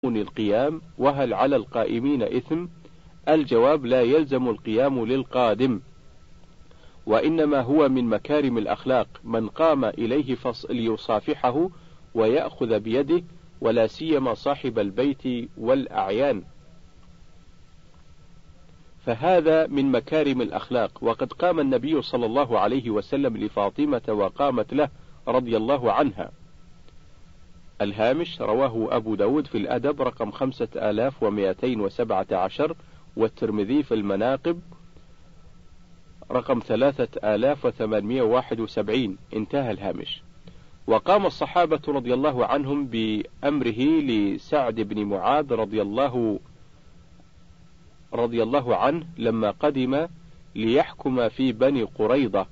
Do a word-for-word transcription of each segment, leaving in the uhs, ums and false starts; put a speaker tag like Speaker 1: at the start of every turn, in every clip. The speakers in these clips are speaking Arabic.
Speaker 1: القيام، وهل على القائمين إثم؟ الجواب: لا يلزم القيام للقادم، وإنما هو من مكارم الأخلاق من قام إليه ليصافحه ويأخذ بيده، ولا سيما صاحب البيت والأعيان، فهذا من مكارم الأخلاق. وقد قام النبي صلى الله عليه وسلم لفاطمة وقامت له رضي الله عنها. الهامش: رواه أبو داود في الأدب رقم خمسة آلاف ومائتين وسبعة عشر، والترمذي في المناقب رقم ثلاثة آلاف وثمانمائة وواحد وسبعين. انتهى الهامش. وقام الصحابة رضي الله عنهم بأمره لسعد بن معاذ رضي الله رضي الله عنه لما قدم ليحكم في بني قريظة.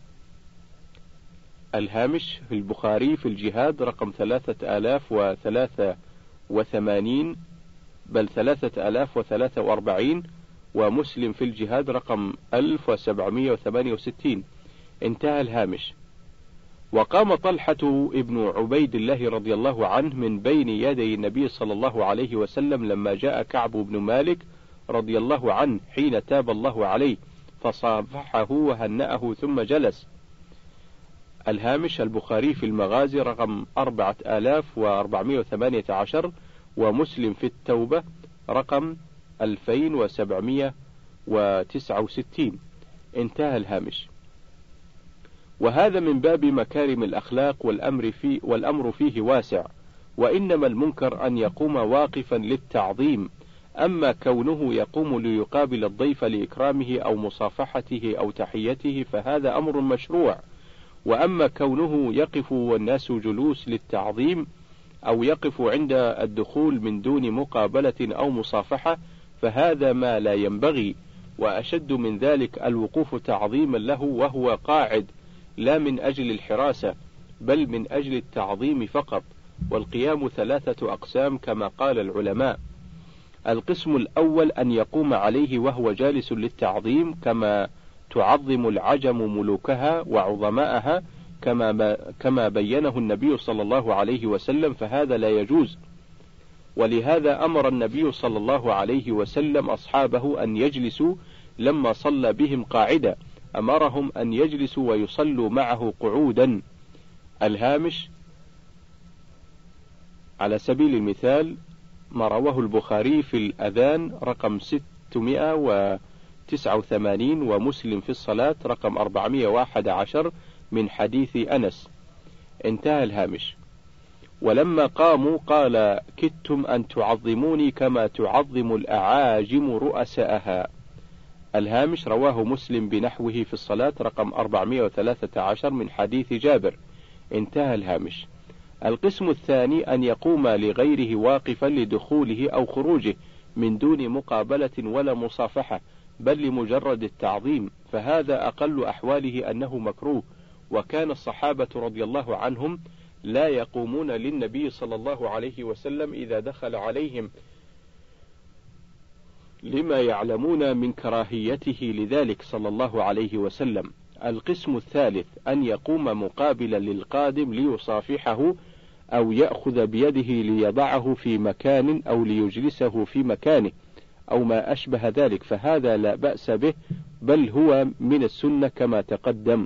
Speaker 1: الهامش: في البخاري في الجهاد رقم ثلاثة آلاف وثلاثة وثمانين بل ثلاثة آلاف وثلاثة وأربعين، ومسلم في الجهاد رقم ألف وسبعمائة وثمانية وستين. انتهى الهامش. وقام طلحة ابن عبيد الله رضي الله عنه من بين يدي النبي صلى الله عليه وسلم لما جاء كعب بن مالك رضي الله عنه حين تاب الله عليه، فصافحه وهنأه ثم جلس. الهامش: البخاري في المغازي رقم أربعة آلاف وأربعمائة وثمانية عشر، ومسلم في التوبة رقم ألفين وسبعمائة وتسعة وستين. انتهى الهامش. وهذا من باب مكارم الأخلاق، والأمر فيه, والأمر فيه واسع، وإنما المنكر أن يقوم واقفا للتعظيم، أما كونه يقوم ليقابل الضيف لإكرامه أو مصافحته أو تحيته فهذا أمر مشروع، وأما كونه يقف والناس جلوس للتعظيم أو يقف عند الدخول من دون مقابلة أو مصافحة فهذا ما لا ينبغي، وأشد من ذلك الوقوف تعظيما له وهو قاعد، لا من أجل الحراسة بل من أجل التعظيم فقط. والقيام ثلاثة أقسام كما قال العلماء: القسم الأول أن يقوم عليه وهو جالس للتعظيم، كما تعظم العجم ملوكها وعظماءها كما كما بينه النبي صلى الله عليه وسلم، فهذا لا يجوز. ولهذا أمر النبي صلى الله عليه وسلم أصحابه أن يجلسوا لما صلى بهم قاعدة، أمرهم أن يجلسوا ويصلوا معه قعودا. الهامش: على سبيل المثال ما رواه البخاري في الأذان رقم ستمائة وتسعة وثمانين، ومسلم في الصلاة رقم أربعمائة وواحد عشر من حديث أنس. انتهى الهامش. ولما قاموا قال: كدتم أن تعظموني كما تعظم الأعاجم رؤساءها. الهامش: رواه مسلم بنحوه في الصلاة رقم أربعمائة وثلاثة عشر من حديث جابر. انتهى الهامش. القسم الثاني أن يقوم لغيره واقفا لدخوله أو خروجه من دون مقابلة ولا مصافحة بل لمجرد التعظيم، فهذا أقل أحواله أنه مكروه. وكان الصحابة رضي الله عنهم لا يقومون للنبي صلى الله عليه وسلم إذا دخل عليهم لما يعلمون من كراهيته لذلك صلى الله عليه وسلم. القسم الثالث أن يقوم مقابلا للقادم ليصافحه أو يأخذ بيده ليضعه في مكان أو ليجلسه في مكانه أو ما أشبه ذلك، فهذا لا بأس به بل هو من السنة كما تقدم.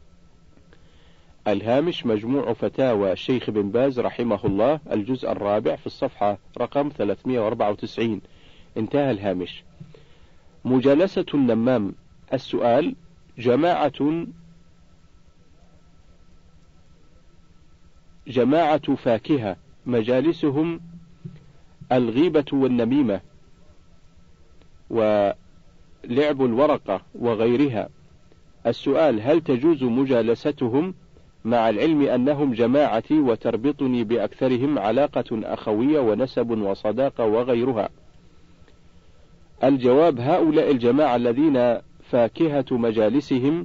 Speaker 1: الهامش: مجموع فتاوى الشيخ بن باز رحمه الله الجزء الرابع في الصفحة رقم ثلاثمائة وأربعة وتسعين. انتهى الهامش. مجالسة النمام. السؤال: جماعة جماعة فاكهة مجالسهم الغيبة والنميمة ولعب الورقة وغيرها. السؤال: هل تجوز مجالستهم مع العلم أنهم جماعتي وتربطني بأكثرهم علاقة أخوية ونسب وصداقة وغيرها؟ الجواب: هؤلاء الجماعة الذين فاكهة مجالسهم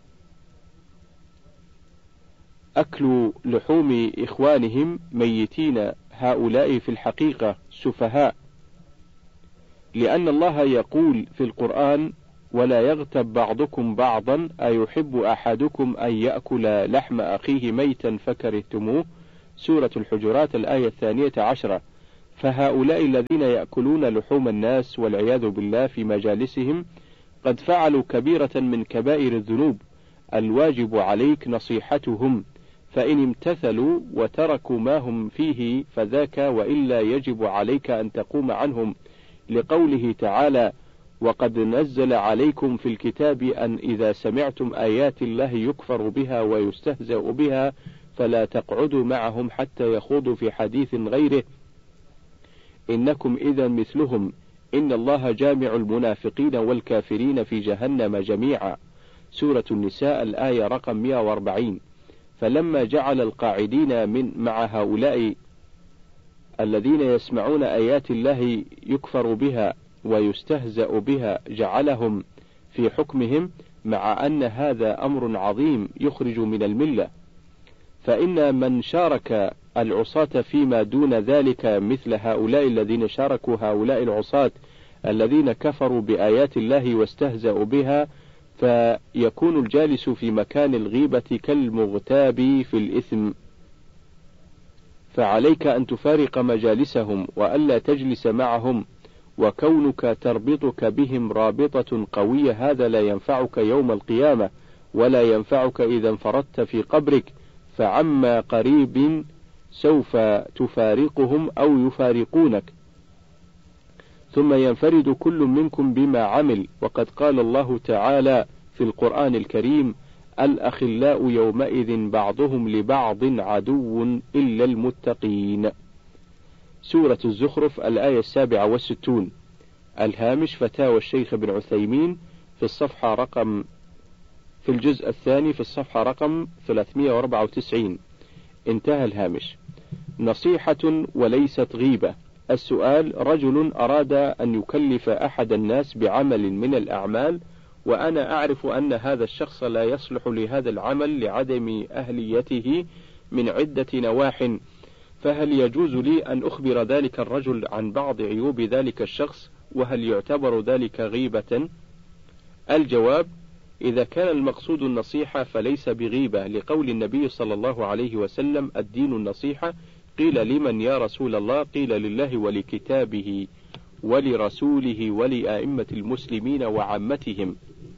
Speaker 1: أكل لحوم إخوانهم ميتين، هؤلاء في الحقيقة سفهاء، لأن الله يقول في القرآن: ولا يغتب بعضكم بعضا أيحب أحدكم أن يأكل لحم أخيه ميتا فكرهتموه، سورة الحجرات الآية الثانية عشرة. فهؤلاء الذين يأكلون لحوم الناس والعياذ بالله في مجالسهم قد فعلوا كبيرة من كبائر الذنوب، الواجب عليك نصيحتهم، فإن امتثلوا وتركوا ما هم فيه فذاك، وإلا يجب عليك أن تقوم عنهم، لقوله تعالى: وقد نزل عليكم في الكتاب أن إذا سمعتم آيات الله يكفر بها ويستهزأ بها فلا تقعدوا معهم حتى يخوضوا في حديث غيره إنكم إذا مثلهم، إن الله جامع المنافقين والكافرين في جهنم جميعا. سورة النساء الآية رقم مئة وأربعين. فلما جعل القاعدين من مع هؤلاء الذين يسمعون آيات الله يكفر بها ويستهزأ بها جعلهم في حكمهم، مع أن هذا أمر عظيم يخرج من الملة، فإن من شارك العصاة فيما دون ذلك مثل هؤلاء الذين شاركوا هؤلاء العصاة الذين كفروا بآيات الله واستهزأوا بها، فيكون الجالس في مكان الغيبة كالمغتاب في الإثم، فعليك أن تفارق مجالسهم وألا تجلس معهم، وكونك تربطك بهم رابطة قوية هذا لا ينفعك يوم القيامة، ولا ينفعك إذا انفردت في قبرك، فعما قريب سوف تفارقهم أو يفارقونك، ثم ينفرد كل منكم بما عمل. وقد قال الله تعالى في القرآن الكريم: الأخلاء يومئذ بعضهم لبعض عدو إلا المتقين. سورة الزخرف الآية السابعة والستون. الهامش: فتاوى الشيخ ابن عثيمين في الصفحة رقم في الجزء الثاني في الصفحة رقم ثلاثمئة وأربعة وتسعين. انتهى الهامش. نصيحة وليست غيبة. السؤال: رجل أراد أن يكلف أحد الناس بعمل من الأعمال، وأنا أعرف أن هذا الشخص لا يصلح لهذا العمل لعدم أهليته من عدة نواح، فهل يجوز لي أن أخبر ذلك الرجل عن بعض عيوب ذلك الشخص، وهل يعتبر ذلك غيبة؟ الجواب: إذا كان المقصود النصيحة فليس بغيبة، لقول النبي صلى الله عليه وسلم: الدين النصيحة. قيل: لمن يا رسول الله؟ قيل: لله ولكتابه ولرسوله ولأئمة المسلمين وعامتهم.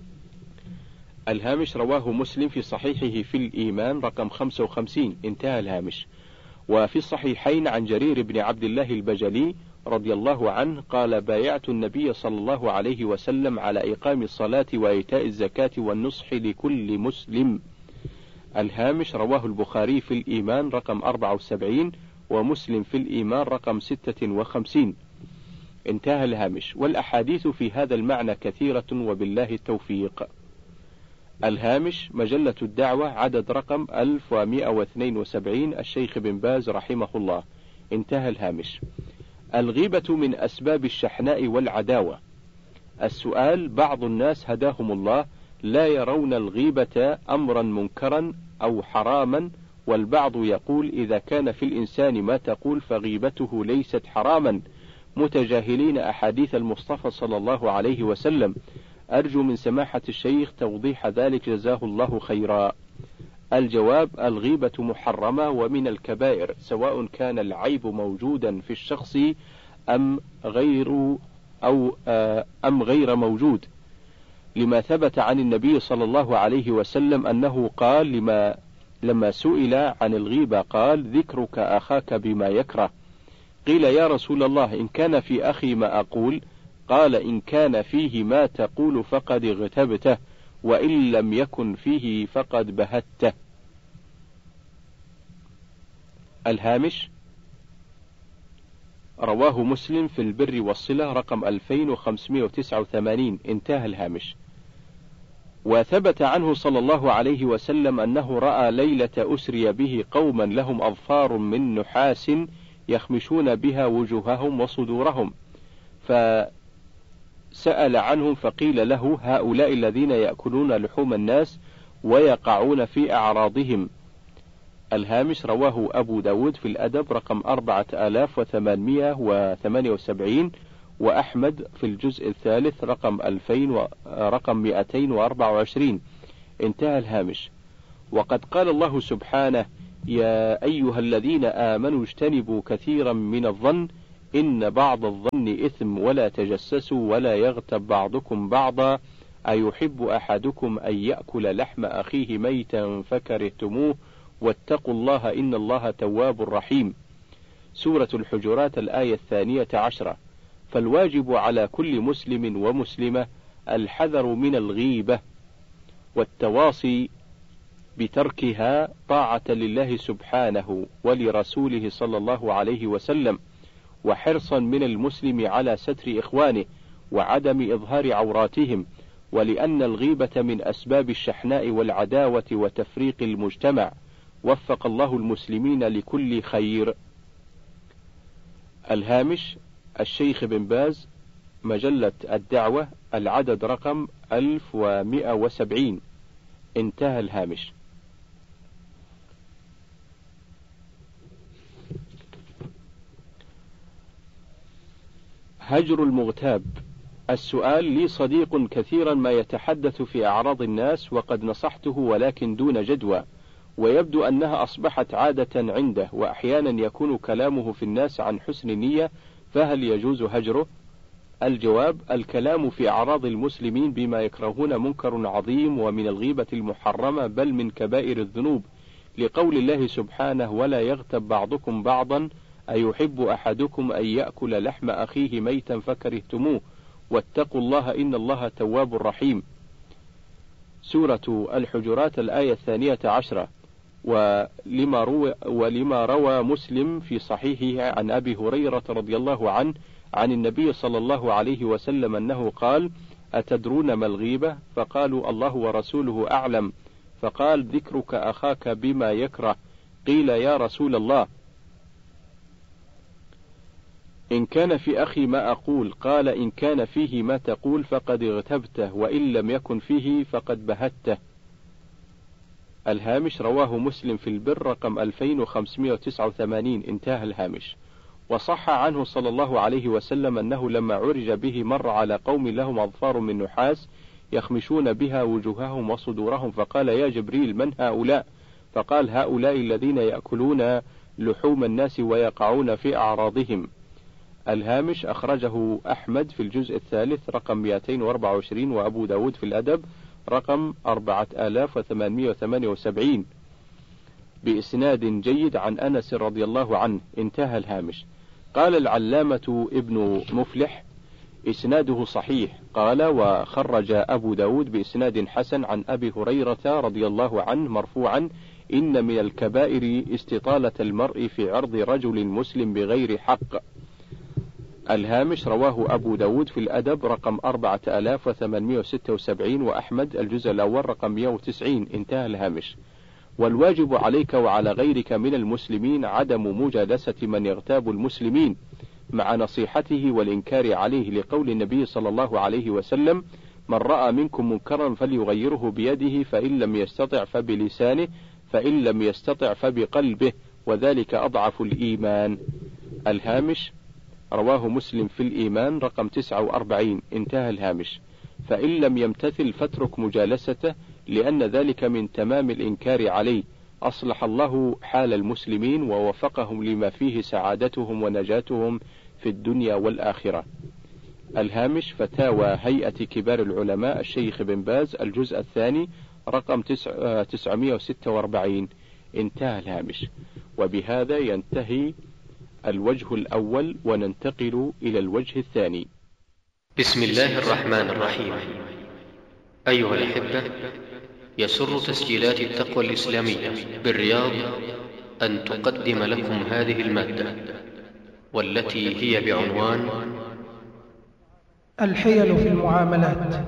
Speaker 1: الهامش: رواه مسلم في صحيحه في الإيمان رقم خمسة وخمسين. انتهى الهامش. وفي الصحيحين عن جرير بن عبد الله البجلي رضي الله عنه قال: بايعت النبي صلى الله عليه وسلم على إقام الصلاة وإيتاء الزكاة والنصح لكل مسلم. الهامش: رواه البخاري في الإيمان رقم أربعة وسبعين، ومسلم في الإيمان رقم ستة وخمسين. انتهى الهامش. والأحاديث في هذا المعنى كثيرة وبالله التوفيق. الهامش: مجلة الدعوة عدد رقم ألف ومئة واثنين وسبعين، الشيخ بن باز رحمه الله. انتهى الهامش. الغيبة من أسباب الشحناء والعداوة. السؤال: بعض الناس هداهم الله لا يرون الغيبة أمرا منكرا أو حراما، والبعض يقول إذا كان في الإنسان ما تقول فغيبته ليست حراما، متجاهلين أحاديث المصطفى صلى الله عليه وسلم. أرجو من سماحة الشيخ توضيح ذلك جزاه الله خيرا. الجواب: الغيبة محرمة ومن الكبائر، سواء كان العيب موجودا في الشخص أم غير أو أم غير موجود، لما ثبت عن النبي صلى الله عليه وسلم أنه قال لما لما سئل عن الغيبة قال: ذكرك أخاك بما يكره. قيل: يا رسول الله، إن كان في أخي ما أقول؟ قال: إن كان فيه ما تقول فقد اغتبته، وإن لم يكن فيه فقد بهته. الهامش: رواه مسلم في البر والصلة رقم ألفين وخمسمئة وتسعة وثمانين. انتهى الهامش. وثبت عنه صلى الله عليه وسلم أنه رأى ليلة أسري به قوما لهم أظفار من نحاس يخمشون بها وجوههم وصدورهم، فسأل عنهم فقيل له: هؤلاء الذين يأكلون لحوم الناس ويقعون في أعراضهم. الهامش: رواه أبو داود في الأدب رقم أربعة آلاف وثمانمئة وثمانية وسبعين، وأحمد في الجزء الثالث رقم ألفين و... رقم مئتين وأربعة وعشرين. انتهى الهامش. وقد قال الله سبحانه: يا أيها الذين آمنوا اجتنبوا كثيرا من الظن إن بعض الظن إثم ولا تجسسوا ولا يغتب بعضكم بعضا أيحب أحدكم أن يأكل لحم أخيه ميتا فكرهتموه واتقوا الله إن الله تواب رحيم. سورة الحجرات الآية الثانية عشرة. فالواجب على كل مسلم ومسلمة الحذر من الغيبة والتواصي بتركها طاعة لله سبحانه ولرسوله صلى الله عليه وسلم، وحرصا من المسلم على ستر إخوانه وعدم إظهار عوراتهم، ولأن الغيبة من أسباب الشحناء والعداوة وتفريق المجتمع. وفق الله المسلمين لكل خير. الهامش: الشيخ بن باز، مجلة الدعوة، العدد رقم ألف ومئة وسبعين. انتهى الهامش. هجر المغتاب. السؤال: لي صديق كثيرا ما يتحدث في أعراض الناس وقد نصحته ولكن دون جدوى، ويبدو أنها أصبحت عادة عنده، وأحيانا يكون كلامه في الناس عن حسن نية، فهل يجوز هجره؟ الجواب: الكلام في أعراض المسلمين بما يكرهون منكر عظيم ومن الغيبة المحرمة بل من كبائر الذنوب، لقول الله سبحانه: ولا يغتب بعضكم بعضا أيحب أحدكم أن يأكل لحم أخيه ميتا فكرهتموه واتقوا الله إن الله تواب رحيم. سورة الحجرات الآية الثانية عشرة. ولما روى, ولما روى مسلم في صحيحه عن أبي هريرة رضي الله عنه عن النبي صلى الله عليه وسلم أنه قال: أتدرون ما الغيبة؟ فقالوا: الله ورسوله أعلم. فقال: ذكرك أخاك بما يكره. قيل: يا رسول الله، إن كان في أخي ما أقول. قال: إن كان فيه ما تقول فقد اغتبته، وإن لم يكن فيه فقد بهته. الهامش: رواه مسلم في البر رقم ألفين وخمسمئة وتسعة وثمانين. انتهى الهامش. وصح عنه صلى الله عليه وسلم أنه لما عرج به مر على قوم لهم أظفار من نحاس يخمشون بها وجوههم وصدورهم، فقال: يا جبريل، من هؤلاء؟ فقال: هؤلاء الذين يأكلون لحوم الناس ويقعون في أعراضهم. الهامش: أخرجه أحمد في الجزء الثالث رقم مئتين وأربعة وعشرين، وأبو داود في الأدب رقم أربعة آلاف وثمانمئة وثمانية وسبعين بإسناد جيد عن أنس رضي الله عنه. انتهى الهامش. قال العلامة ابن مفلح: إسناده صحيح. قال: وخرج أبو داود بإسناد حسن عن أبي هريرة رضي الله عنه مرفوعا: إن من الكبائر استطالة المرء في عرض رجل مسلم بغير حق. الهامش: رواه أبو داود في الأدب رقم أربعة آلاف وثمانمئة وستة وسبعين، وأحمد الجزء الأول رقم مئة وتسعين. انتهى الهامش. والواجب عليك وعلى غيرك من المسلمين عدم مجالسة من يغتاب المسلمين، مع نصيحته والإنكار عليه، لقول النبي صلى الله عليه وسلم: من رأى منكم منكرا فليغيره بيده، فإن لم يستطع فبلسانه، فإن لم يستطع فبقلبه، وذلك أضعف الإيمان. الهامش: رواه مسلم في الإيمان رقم تسعة وأربعين. انتهى الهامش. فإن لم يمتثل فاترك مجالسته، لأن ذلك من تمام الإنكار عليه. أصلح الله حال المسلمين ووفقهم لما فيه سعادتهم ونجاتهم في الدنيا والآخرة. الهامش: فتاوى هيئة كبار العلماء الشيخ بن باز، الجزء الثاني رقم تسعمئة وستة وأربعين. انتهى الهامش. وبهذا ينتهي الوجه الأول، وننتقل إلى الوجه الثاني.
Speaker 2: بسم الله الرحمن الرحيم. أيها الأحبة، يسر تسجيلات التقوى الإسلامية بالرياض أن تقدم لكم هذه المادة، والتي هي بعنوان
Speaker 3: الحيل في المعاملات،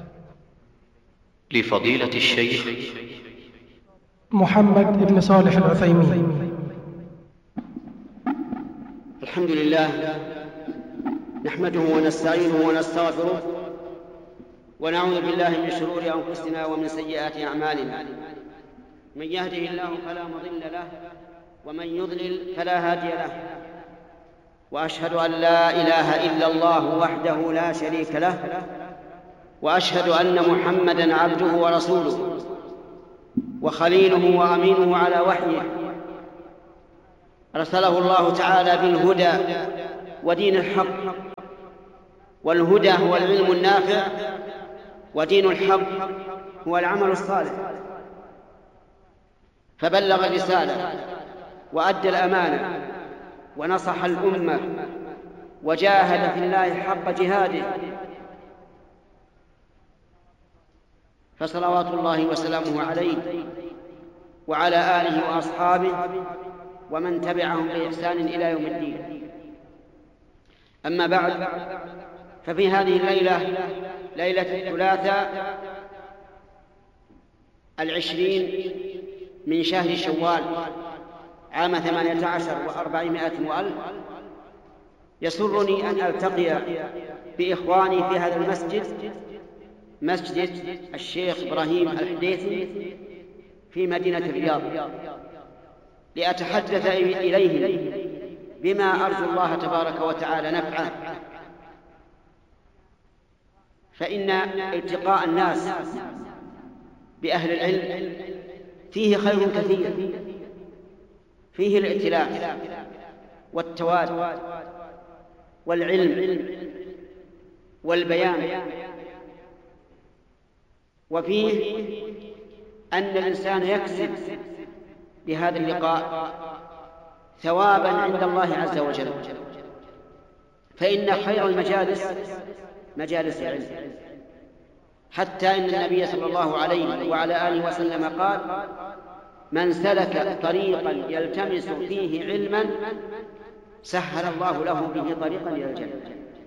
Speaker 2: لفضيلة الشيخ
Speaker 3: محمد بن صالح العثيمين.
Speaker 4: الحمد لله، نحمده ونستعينه ونستغفره، ونعوذ بالله من شرور أنفسنا ومن سيئات أعمالنا. من يهده الله فلا مضل له، ومن يضلل فلا هادي له. وأشهد أن لا إله إلا الله وحده لا شريك له، وأشهد أن محمدًا عبده ورسوله وخليله وأمينه على وحيه. أرسله الله تعالى بالهدى ودين الحق، والهدى هو العلم النافع، ودين الحق هو العمل الصالح. فبلغ الرسالة وأدى الأمانة ونصح الأمة وجاهد في الله حق جهاده، فصلوات الله وسلامه عليه وعلى آله وأصحابه ومن تبعهم بإحسان إلى يوم الدين. أما بعد، ففي هذه الليلة، ليلة الثلاثاء العشرين من شهر شوال عام ثمانية عشر وأربعمائة وألف، يسرني أن ألتقي بإخواني في هذا المسجد، مسجد الشيخ إبراهيم الحديثي في مدينة الرياض، لأتحدث إليهم بما أرجو الله تبارك وتعالى نفعه. فإن التقاء الناس بأهل العلم فيه خير كثير، فيه الائتلاف والتواد والعلم والبيان، وفيه أن الإنسان يكسب بهذا اللقاء ثوابا عند الله عز وجل. فإن خير المجالس مجالس العلم، حتى إن النبي صلى الله عليه وعلى آله وسلم قال: من سلك طريقا يلتمس فيه علما سهل الله له به طريقا إلى الجنة.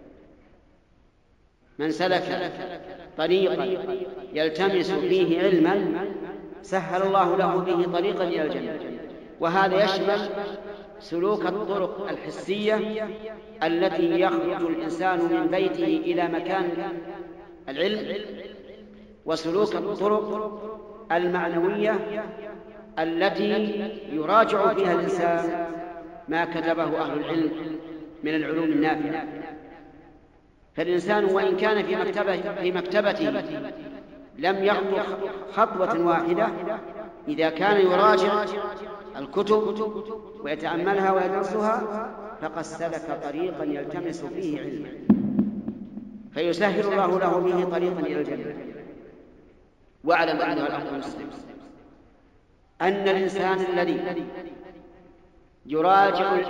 Speaker 4: من سلك طريقا يلتمس فيه علما سهل الله له به طريقا إلى الجنة. وهذا يشمل سلوك الطرق الحسية التي يخرج الإنسان من بيته إلى مكان العلم، وسلوك الطرق المعنوية التي يراجع فيها الإنسان ما كتبه أهل العلم من العلوم النافعة. فالإنسان وإن كان في مكتبة في مكتبته لم يخطو خطوة واحدة، إذا كان يراجع الكتب ويتأملها ويدرسها فقد سلك طريقا يلتمس فيه علما، فيسهل الله له به طريقا إلى الجنة. واعلم أيها الأخ المسلم أن الإنسان الذي يراجع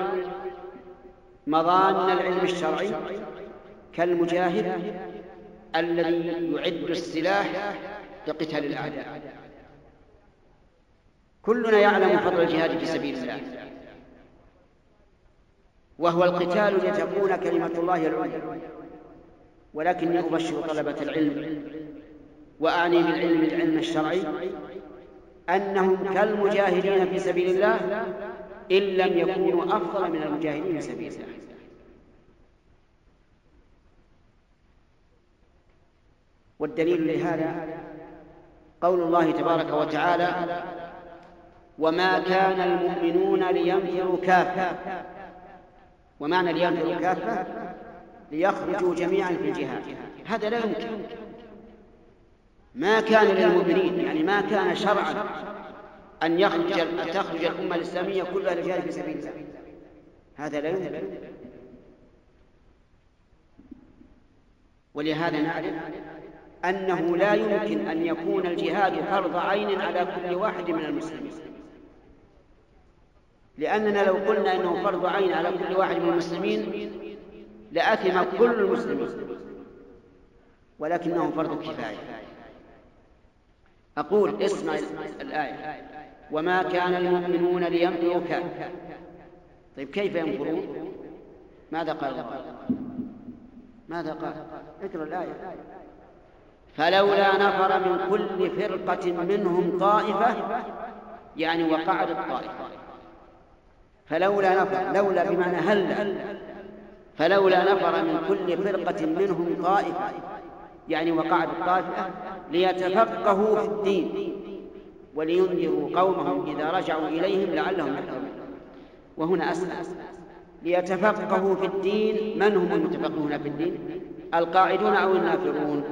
Speaker 4: مظان العلم الشرعي كالمجاهد الذي يعد السلاح لقتال الأعداء. كلنا يعلم فضل الجهاد في سبيل الله، وهو القتال لتكون كلمة الله العليا. ولكني أبشر طلبة العلم، وأعني بالعلم العلم الشرعي، أنهم كالمجاهدين في سبيل الله إن لم يكونوا أفضل من المجاهدين في سبيل الله. والدليل لهذا قول الله تبارك وتعالى: وما كان المؤمنون لينفروا كافة. ومعنى لينفروا كافة ليخرجوا جميعا في الجهاد. هذا لا يمكن. ما كان للمؤمنين، يعني ما كان شرعا أن يخرج تخرج الأمة الإسلامية كلها للجهاد في سبيل الله. هذا لا يمكن. ولهذا نعلم أنه لا يمكن أن يكون الجهاد فرض عين على كل واحد من المسلمين، لأننا لو قلنا أنه فرض عين على كل واحد من المسلمين لأثم كل المسلمين، ولكنه فرض كفاية. أقول اسمع الآية: وما كان المؤمنون لينفروا كافة. طيب كيف ينفرون؟ ماذا قال الله؟ ماذا قال؟ اقرأ الآية: فلولا نفر من كل فرقة منهم طائفة، يعني وقعت الطائفة. فلولا نفر، لولا بمعنى هل، فلولا نفر من كل فرقة منهم طائفة، يعني وقعت الطائفة، ليتفقهوا في الدين ولينذروا قومهم إذا رجعوا إليهم لعلهم يحذرون. وهنا أسأل: ليتفقهوا في الدين، من هم المتفقهون في الدين؟ القاعدون أو النافرون؟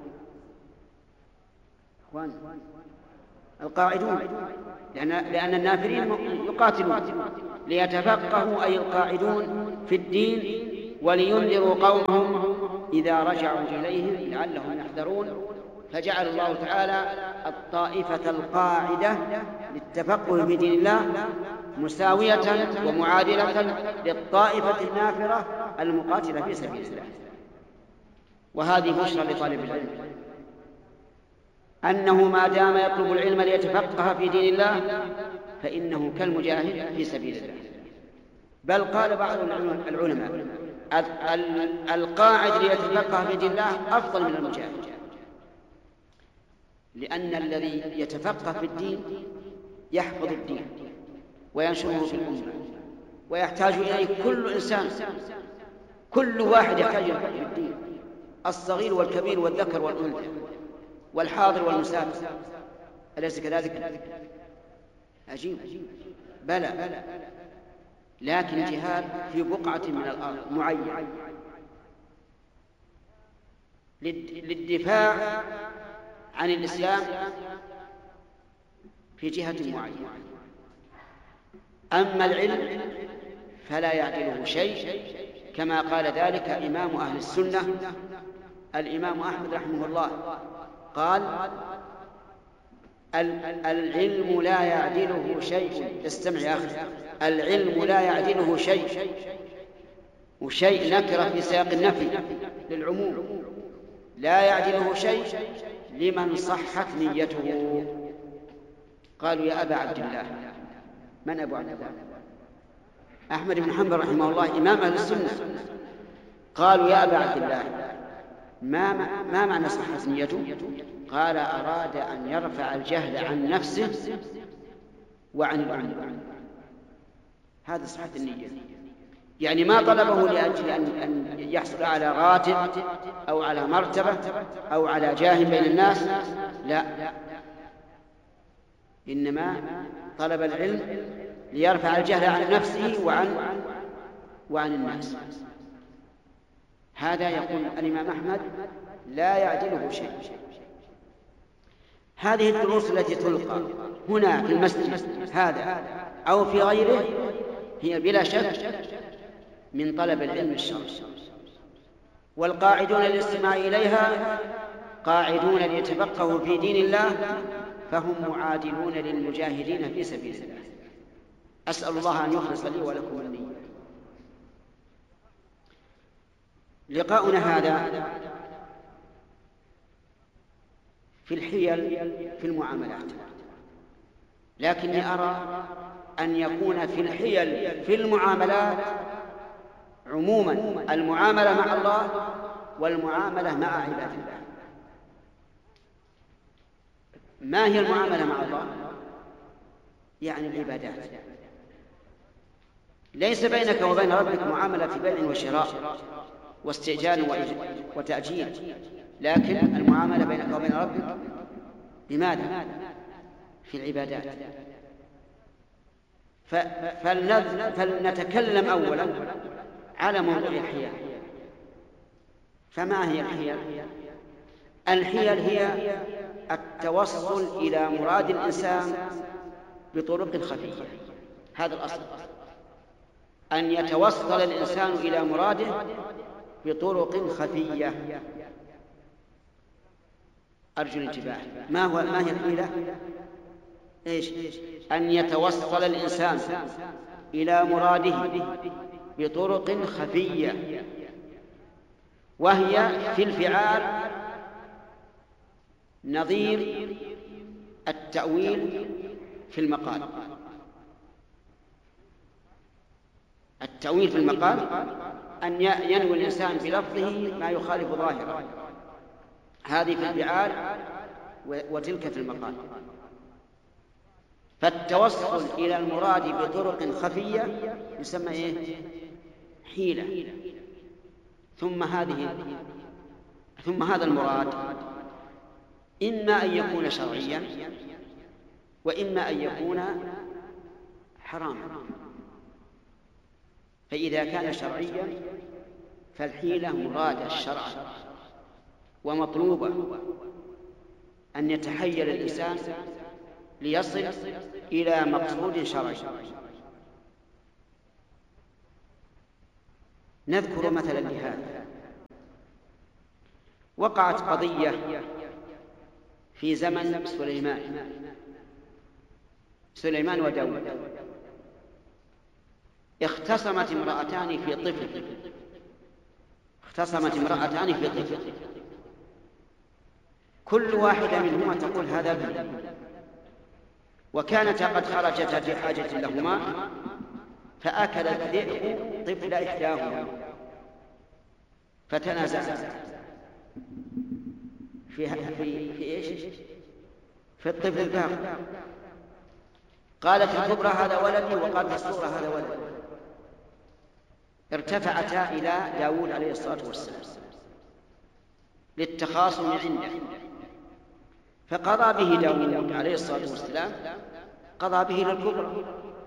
Speaker 4: القاعدون، لأن, لأن النافرين يقاتلون. ليتفقهوا أي القاعدون في الدين ولينذروا قومهم إذا رجعوا إليهم لعلهم يحذرون. فجعل الله تعالى الطائفة القاعدة للتفقه في دين الله مساوية ومعادلة للطائفة النافرة المقاتلة في سبيل الله. وهذه بشرى لطالب العلم أنه ما دام يطلب العلم ليتفقه في دين الله فإنه كالمجاهد في سبيل الله. بل قال بعض العلماء القاعد ليتفقه في دين الله أفضل من المجاهد، لأن الذي يتفقه في الدين يحفظ الدين وينشره في الأمة ويحتاج إليه كل إنسان، كل واحد يحتاج إلى الدين، الصغير والكبير والذكر والأنثى والحاضر والمسافر. أليس كذلك؟ عجيب. بلى، لكن جهاد في بقعة من الأرض معينة للدفاع عن الإسلام في جهة معينة. أما العلم فلا يعدله شيء، كما قال ذلك إمام أهل السنة الإمام أحمد رحمه الله، قال العلم لا يعدله شيء. استمع يا أخي، العلم لا يعدله شيء، وشيء نكرة في سياق النفي للعموم، لا يعدله شيء لمن صحت نيته. قالوا يا أبا عبد الله. من أبو عبد الله؟ أحمد بن حنبل رحمه الله إمام أهل السنة. قالوا يا أبا عبد الله ما, ما معنى صحت نيته؟ قال أراد أن يرفع الجهل عن نفسه وعن العلم. هذا صحة النية، يعني ما طلبه لأجل أن يحصل على راتب أو على مرتبة أو على جاه بين الناس، لا، إنما طلب العلم ليرفع الجهل عن نفسه وعن وعن الناس. هذا يقول الإمام أحمد لا يعدله شيء. هذه الدروس التي تلقى هنا في المسجد هذا أو في غيره هي بلا شك من طلب العلم الشرعي، والقاعدون للاستماع إليها قاعدون ليتفقهوا في دين الله، فهم معادلون للمجاهدين في سبيل الله. أسأل الله أن يخلص لي ولكم النية. لقاؤنا هذا في الحيل في المعاملات، لكني أرى أن يكون في الحيل في المعاملات عموما المعاملة مع الله والمعاملة مع عباد الله. ما هي المعاملة مع الله؟ يعني العبادات. ليس بينك وبين ربك معاملة في بيع وشراء واستئجال وتأجيل، لكن المعاملة بينك وبين ربك بماذا؟ في العبادات. فلنتكلم أولا على موضوع الحيل. فما هي الحيل؟ الحيل هي التوصل إلى مراد الإنسان بطرق خفية. هذا الأصل، أن يتوصل الإنسان إلى مراده بطرق خفية. أرجو الانتباه. ما هو ما هي الحيلة؟ إيش؟ أن يتوصل الإنسان إلى مراده بطرق خفية، وهي في الفعال نظير التأويل في المقال. التأويل في المقال أن ينوي الإنسان بلفظه ما يخالف ظاهره، هذه في الفعال وتلك في المقال. فالتوصل إلى المراد بطرق خفية يسمى إيه؟ حيلة. ثم هذه ثم هذا المراد إما أن يكون شرعيا وإما أن يكون حراما. فإذا كان شرعيا فالحيلة مرادة الشرع ومطلوبة، أن يتحيل الإنسان ليصل إلى مقصود شرعي. نذكر مثلا لهذا. وقعت قضية في زمن سليمان سليمان وداود. اختصمت امرأتان في طفل اختصمت امرأتان في طفل كل واحدة منهما تقول هذا ابني، وكانتا قد خرجتا في حاجة لهما، فأكل الذئب طفل إحداهما فتنازعتا في في في ايش؟ في الطفل الباقي. قالت الكبرى هذا ولدي، وقالت الصغرى هذا ولدي. ارتفعتا إلى داود عليه الصلاة والسلام للتخاصم عنده، فقضى به داود عليه الصلاة والسلام، قضى به للكبرى،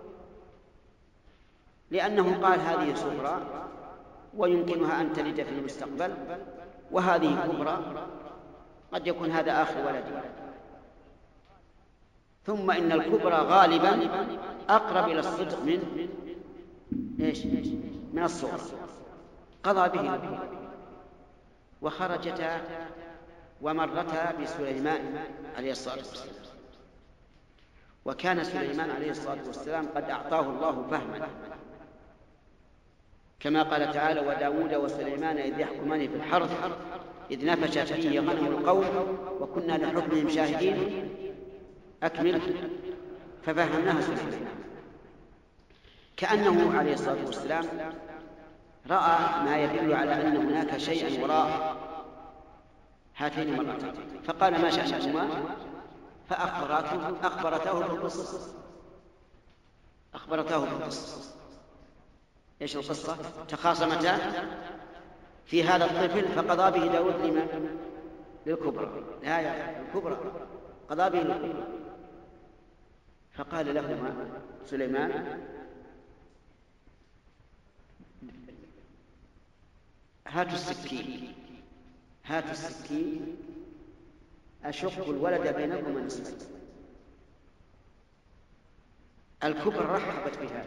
Speaker 4: لأنه قال هذه صغرى ويمكنها أن تلد في المستقبل، وهذه كبرى قد يكون هذا آخر ولد. ثم إن الكبرى غالبا أقرب إلى الصدق من إيش؟ من الصغرى. قضى به وخرجتا ومرتا بسليمان عليه الصلاة والسلام. وكان سليمان عليه الصلاة والسلام قد أعطاه الله فهما، كما قال تعالى: وداود وسليمان إذ يحكمان في الحرث إذ نفشت فيه غنم القوم وكنا لحكمهم شاهدين. أكمل. ففهمناها سليمان، كأنه عليه الصلاة والسلام رأى ما يدل على أن هناك شيئا وراء هاتين المرأتين، فقال: ما شأنكما؟ فأخبرته أخبرته بالقصة أخبرته بالقصة إيش القصة؟ تخاصمتا في هذا الطفل، فقضى به داود لمن؟ للكبرى. لا يا الكبرى قضى به للكبرى. فقال لهما سليمان: هاتوا السكين هاتوا السكين أشق الولد بينكما نصفين. الكبرى رحبت بها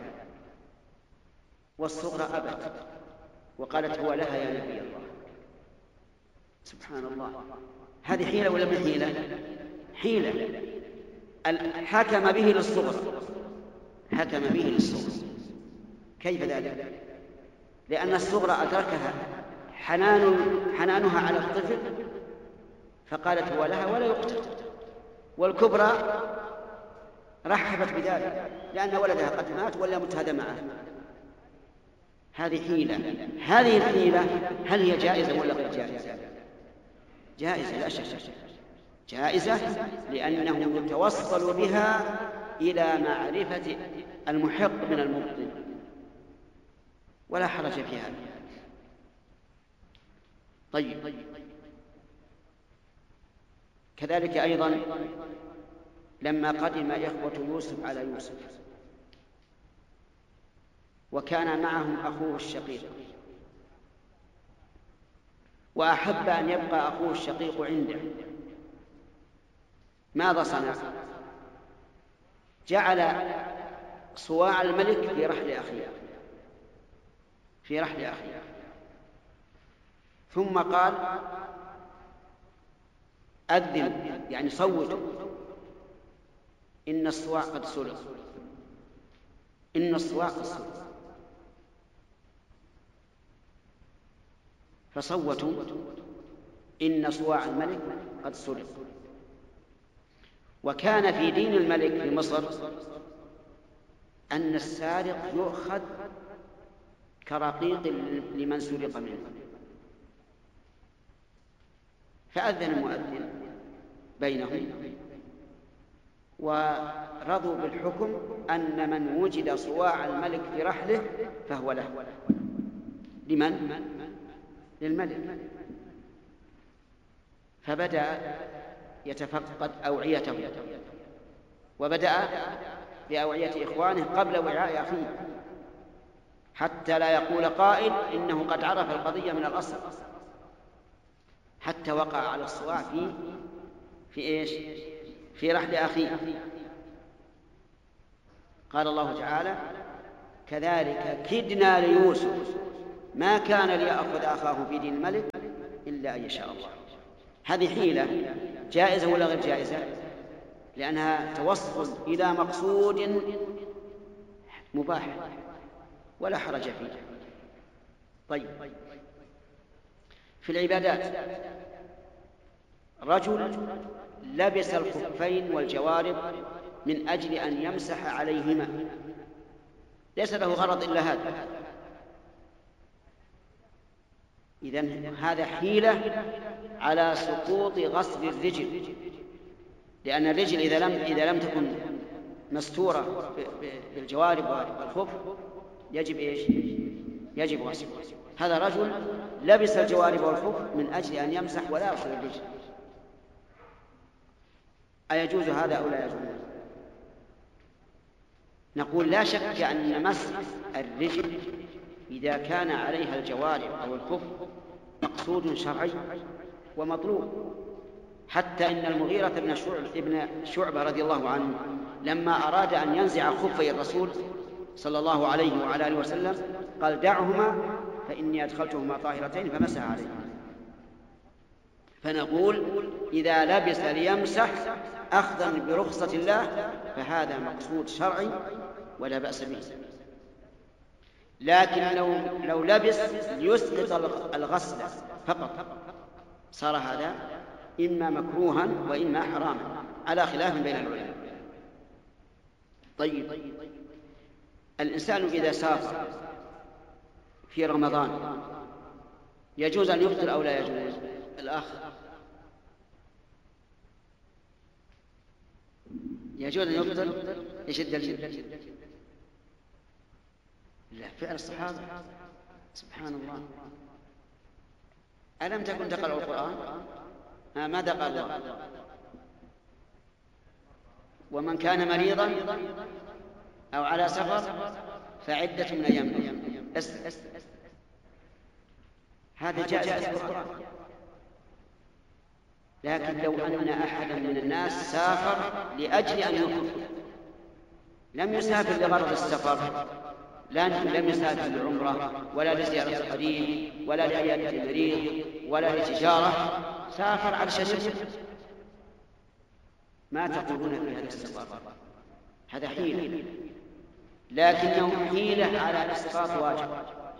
Speaker 4: والصغرى أبت وقالت: هو لها يا نبي الله. سبحان الله، هذه حيلة ولا من حيلة؟ حيلة. حكم به للصغرى حكم به للصغرى كيف ذلك؟ لأن الصغرى أدركها حنان حنانها على الطفل فقالت: هو لها ولا يقتل، والكبرى رحبت بذلك لأن ولدها قد مات ولا مت هذا معه. هذه حيلة. هذه الحيلة هل هي جائزة ولا غير جائزة؟ جائزة لا شك، جائزة، لأنه يتوصل بها إلى معرفة المحق من المبطل، ولا حرج في هذا. طيب، كذلك أيضا لما قدم إخوة يوسف على يوسف وكان معهم أخوه الشقيق، وأحب أن يبقى أخوه الشقيق عنده، ماذا صنع؟ جعل صواع الملك في رحل أخيه في رحل أخيه ثم قال: أذن، يعني صوتوا، إن الصواع قد سرق إن الصواع قد سرق. فصوتوا: إن صواع الملك قد سرق. وكان في دين الملك في مصر أن السارق يؤخذ كرقيق لمن سرق منه. فأذن المؤذن بينهم ورضوا بالحكم أن من وجد صواع الملك في رحله فهو له. لمن؟ للملك. فبدأ يتفقد أوعيته، وبدأ بأوعية إخوانه قبل وعاء أخيه، حتى لا يقول قائل إنه قد عرف القضية من الأصل، حتى وقع على الصواع في في إيش؟ في رحل أخيه. قال الله تعالى: كذلك كدنا ليوسف ما كان ليأخذ أخاه في دين الملك إلا أن يشاء الله. هذه حيلة جائزة ولا غير جائزة؟ لأنها توصل إلى مقصود مباح ولا حرج فيه. طيب، في العبادات رجل لبس الخفين والجوارب من أجل أن يمسح عليهما، ليس له غرض إلا هذا، إذن هذا حيلة على سقوط غسل الرجل، لأن الرجل إذا لم إذا لم تكن مستورة بالجوارب والخف يجب إيش؟ يجب غسل. هذا رجل لبس الجوارب والخف من أجل أن يمسح ولا يغسل الرجل، أيجوز هذا أو لا يجوز؟ نقول لا شك أن مسح الرجل إذا كان عليها الجوارب أو الخف مقصود شرعي ومطلوب، حتى إن المغيرة بن ابن شعبة رضي الله عنه لما أراد أن ينزع خفي الرسول صلى الله عليه وعلى آله وسلم قال دعهما فإني أدخلتهما طاهرتين فمسح عليهما. فنقول إذا لبس ليمسح أخذا برخصة الله فهذا مقصود شرعي ولا بأس به، لكن لو, لو لبس ليسقط الغسل فقط صار هذا إما مكروها وإما حراما على خلاف بين العلماء. طيب، الإنسان إذا سافر في رمضان يجوز أن يفطر أو لا يجوز؟ الأخ يجوز أن يفطر. إيش الدليل؟ لا، فعل الصحابة. سبحان الله، ألم تكن تقرأ القرآن؟ آه ماذا قال الله؟ ومن كان مريضا أو على سفر فعدة من أيام. هذا جائز في القرآن، لكن لو أن أحدا من الناس سافر لأجل أن يفطر، لم يسافر لغرض السفر، لم يسافر للعمرة ولا لزيارة القريب ولا لعيادة المريض ولا لتجارة، سافر على شجرة، ما تقولون في هذا السفر؟ هذا حيلة، لكنه حيلة على إسقاط واجب،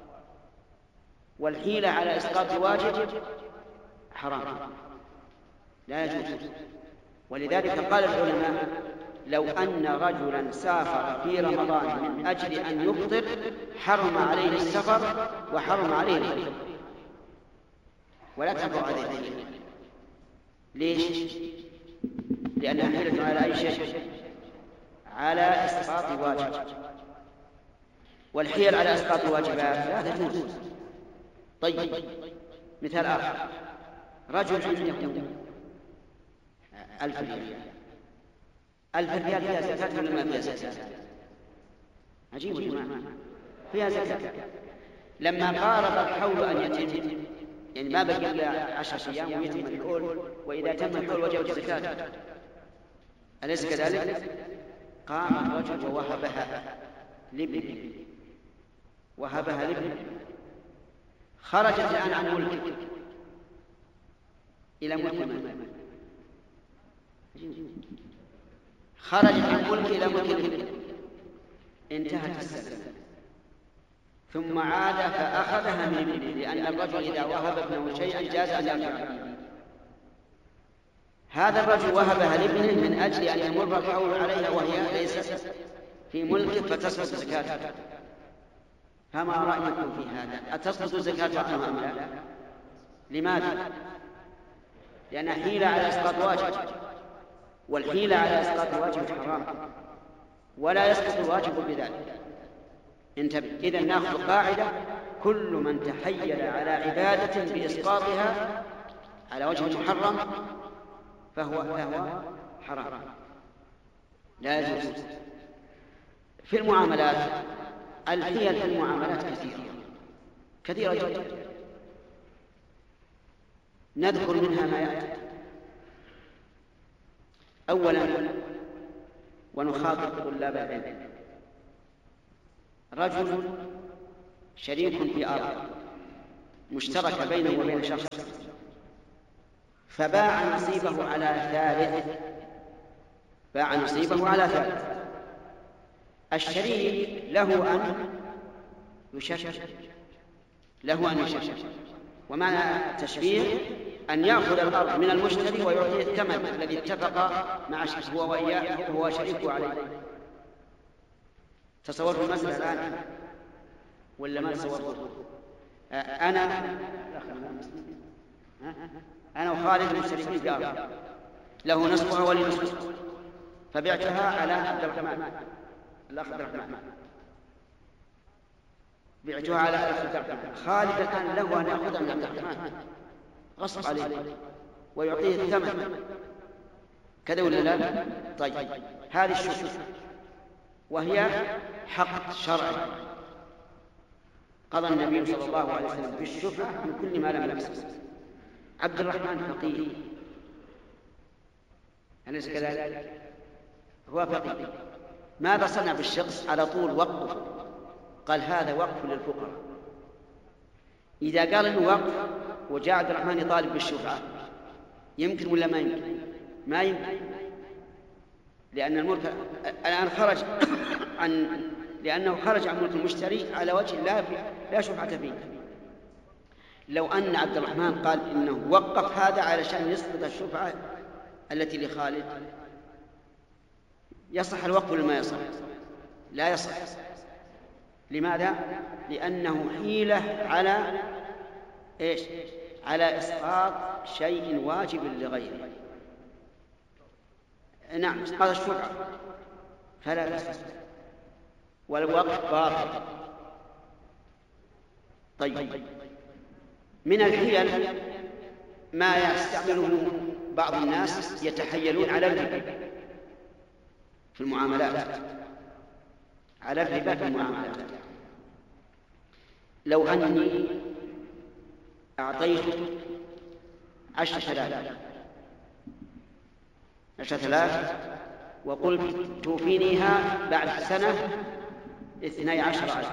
Speaker 4: والحيلة على إسقاط واجب حرام لا يجوز. ولذلك قال العلماء لو أن رجلا سافر في رمضان من أجل أن يفطر حرم عليه السفر وحرم عليه الفطر، ولا تنفع هذه الحيلة. ليش؟ لأنها حيلة على أي شيء؟ على إسقاط واجب، والحيل على إسقاط الواجبات لا تجوز. طيب، مثال آخر، رجل عنده ألف ريال، ألف ريال فيها زكاة ولا ما فيها زكاة؟ عجيب يا جماعة، فيها زكاة. لما قارب الحول أن يتم، يعني ما بقي إلا عشرة أيام ويتم الحول، وإذا تم الحول وجبت الزكاة، أليس كذلك؟ قام الرجل ووهبها لابنه، وهبها لابنه، خرجت الآن عن ملكه إلى ملك من؟ خرجت عن ملكه إلى ملك، انتهت السنة، ثم عاد فأخذها من ابنه، لأن الرجل إذا وهب ابنه شيئا جاز أن يرجع. هذا الرجل وهبها لابنه من أجل أن يمر الحول عليها وهي ليست في ملكه فتسقط زكاتها. فما رأيكم في هذا؟ أتسقط الزكاة عنه أم لا؟ لماذا؟ لأنها حيلة على إسقاط واجب، والحيلة على إسقاط الواجب حرام، ولا يسقط الواجب بذلك. انتبه، إذن نأخذ قاعدة: كل من تحيل على عبادة بإسقاطها على وجه محرم فهو فهو حرام لا يجوز. في المعاملات، الحيل في المعاملات كثيرة كثيرة جدا، نذكر منها ما يأتي. أولا، ونخاطب طلاب العلم، رجل شريك في أرض مشتركة بينه وبين شخص، فباع نصيبه على ثالث، باع نصيبه على ثالث. الشريك له أن يشفع، له أن يشفع. ومعنى التشفيع أن يأخذ الأرض من المشتري ويعطيه الثمن الذي اتفق مع هو وإياه هو شريكه عليه. تصوروا المسألة الآن ولا ما تصوروا؟ أنا أنا وخالد مشتركين في أرض، له نصفها ولي نصفها، فبعتها على عبد الرحمن الأخ عبد الرحمن، بعتها على عبد الرحمن. خالد الآن له أن يأخذها من عبد الرحمن غصب عليه ويعطيه الثمن، كذا ولا لا؟ طيب، هذه الشفعة وهي حق شرعي، قضى النبي صلى الله عليه وسلم بالشفعة من كل ما لم يكسب. عبد الرحمن فقيه، أليس كذلك؟ هو فقيه. ماذا صنع بالشخص؟ على طول وقف، قال هذا وقف للفقراء. إذا قال إنه وقف وجاء عبد الرحمن يطالب بالشفعة يمكن ولا ما يمكن؟ ما يمكن، لأن الملك الآن خرج عن لأنه خرج عن ملك المشتري على وجه لا لا شفعة فيه. لو أن عبد الرحمن قال إنه وقف هذا علشان يسقط الشفعة التي لخالد، يصح الوقف ولا ما يصح؟ لا يصح. لماذا؟ لأنه حيلة على إيش؟ على إسقاط شيء واجب لغيره. نعم، إسقاط الشفعة فلا يصح، والوقف باطل. طيب، من الحيل ما يستعمله بعض الناس، يتحيلون على الربا في المعاملات، على الربا في المعاملات. لو أني أعطيت عشرة آلاف عشرة آلاف وقلت توفينيها بعد سنة اثني عشر ألف،